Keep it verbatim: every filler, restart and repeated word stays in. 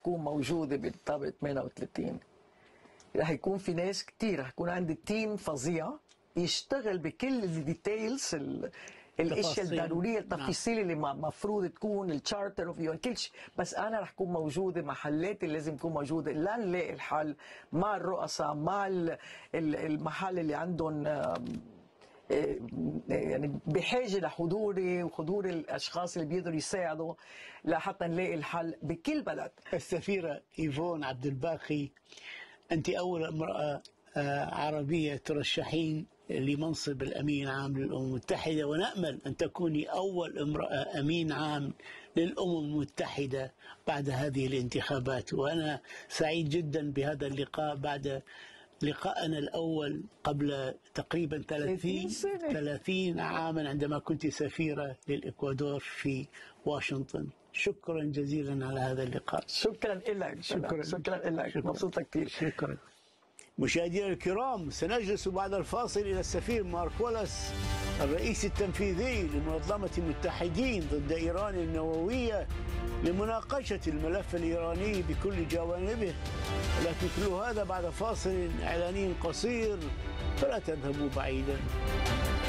تكون موجودة بالطابق ثمانية وثلاثين. رح يكون في ناس كتير، رح يكون عندي تيم فظيع يشتغل بكل الديتيلز، الاشياء الضروريه التفاصيل اللي المفروض تكون التشارتر اوف يو كل شيء، بس انا رح اكون موجوده، محلاتي اللي لازم تكون موجوده لنلاقي الحل مع الرؤساء، مع المحل اللي عندهم يعني بحاجه لحضوري وحضور الاشخاص اللي بيقدروا يساعدوا لحتى نلاقي الحل بكل بلد. السفيره ايفون عبد الباقي، انت اول امراه عربيه ترشحين لمنصب الأمين العام للأمم المتحدة، ونأمل أن تكوني أول امرأة أمين عام للأمم المتحدة بعد هذه الانتخابات. وأنا سعيد جدا بهذا اللقاء بعد لقاءنا الأول قبل تقريبا ثلاثين عاما عندما كنت سفيرة للإكوادور في واشنطن. شكرا جزيلا على هذا اللقاء. شكرا لك. شكرا شكرا لك، مبسوطة كثير. شكرا. مشاهدينا الكرام، سنجلس بعد الفاصل إلى السفير مارك ولاس الرئيس التنفيذي لمنظمة المتحدين ضد إيران النووية لمناقشة الملف الإيراني بكل جوانبه، ولكن كل هذا بعد فاصل إعلاني قصير، فلا تذهبوا بعيدا.